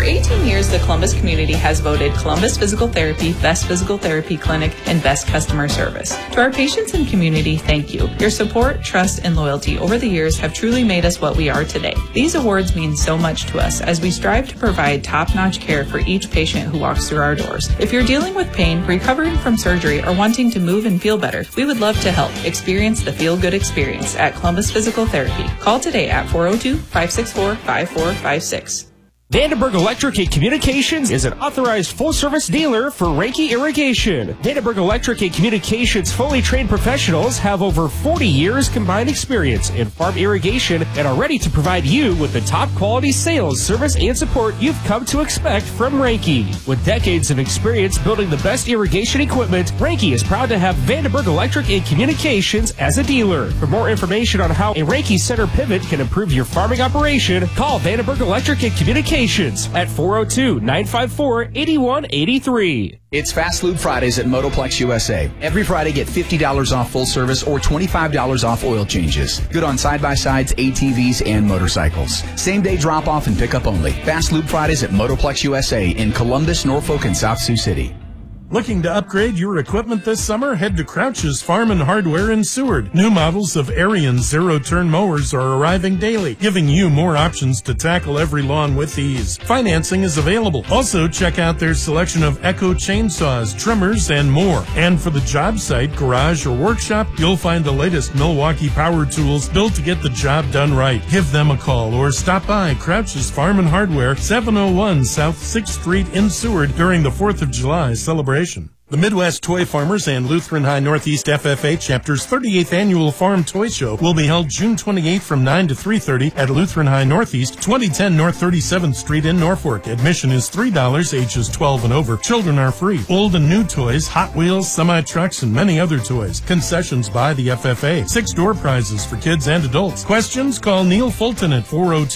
18 years, the Columbus community has voted Columbus Physical Therapy Best Physical Therapy Clinic and Best Customer Service. To our patients and community, thank you. Your support, trust, and loyalty over the years have truly made us what we are today. These awards mean so much to us as we strive to provide top-notch care for each patient who walks through our doors. If you're dealing with pain, recovering from surgery, or wanting to move and feel better, we would love to help. Experience the feel-good experience at Columbus Physical Therapy. Call today at 402-564-5456. Vandenberg Electric and Communications is an authorized full-service dealer for Reiki Irrigation. Vandenberg Electric and Communications fully trained professionals have over 40 years combined experience in farm irrigation and are ready to provide you with the top quality sales, service, and support you've come to expect from Reiki. With decades of experience building the best irrigation equipment, Reiki is proud to have Vandenberg Electric and Communications as a dealer. For more information on how a Reiki Center pivot can improve your farming operation, call Vandenberg Electric and Communications at 402-954-8183. It's Fast Lube Fridays at Motoplex USA. Every Friday, get $50 off full service or $25 off oil changes. Good on side-by-sides, ATVs, and motorcycles. Same-day drop-off and pickup only. Fast Lube Fridays at Motoplex USA in Columbus, Norfolk, and South Sioux City. Looking to upgrade your equipment this summer? Head to Crouch's Farm and Hardware in Seward. New models of Arian zero-turn mowers are arriving daily, giving you more options to tackle every lawn with ease. Financing is available. Also, check out their selection of Echo chainsaws, trimmers, and more. And for the job site, garage, or workshop, you'll find the latest Milwaukee power tools built to get the job done right. Give them a call or stop by Crouch's Farm and Hardware, 701 South 6th Street in Seward during the 4th of July celebration. The Midwest Toy Farmers and Lutheran High Northeast FFA Chapter's 38th Annual Farm Toy Show will be held June 28th from 9 to 3:30 at Lutheran High Northeast, 2010 North 37th Street in Norfolk. Admission is $3, ages 12 and over. Children are free. Old and new toys, Hot Wheels, semi-trucks, and many other toys. Concessions by the FFA. 6 door prizes for kids and adults. Questions? Call Neil Fulton at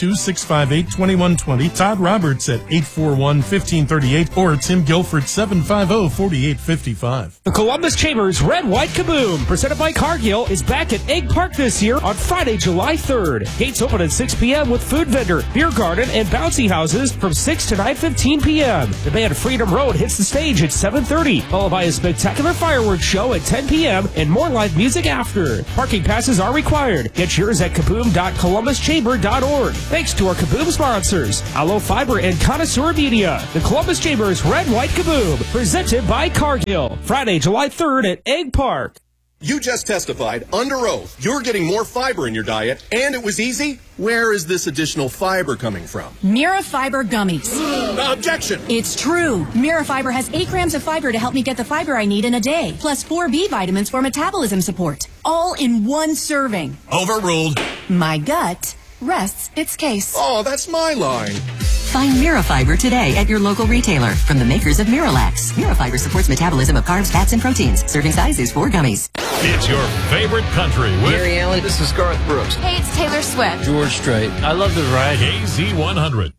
402-658-2120, Todd Roberts at 841-1538, or Tim Guilford 750-4855. The Columbus Chambers Red White Kaboom, presented by Cargill, is back at Egg Park this year on Friday, July 3rd. Gates open at 6 p.m. with food vendor, beer garden, and bouncy houses from 6 to 9:15 p.m. The band Freedom Road hits the stage at 7:30, followed by a spectacular fireworks show at 10 p.m. and more live music after. Parking passes are required. Get yours at kaboom.columbuschamber.org. Thanks to our Kaboom sponsors, Allo Fiber and Connoisseur Media. The Columbus Chambers Red White Kaboom, presented by Cargill. Friday, July 3rd at Egg Park. You just testified under oath you're getting more fiber in your diet, and it was easy? Where is this additional fiber coming from? Mirafiber gummies. Objection! It's true. Mirafiber has 8 grams of fiber to help me get the fiber I need in a day, plus 4 B vitamins for metabolism support, all in one serving. Overruled. My gut rests its case. Oh, that's my line. Find Mirafiber today at your local retailer from the makers of Miralax. Mirafiber supports metabolism of carbs, fats, and proteins. Serving size is 4 gummies. It's your favorite country with Gary Allen. This is Garth Brooks. Hey, it's Taylor Swift. George Strait. I love the ride. KZ100.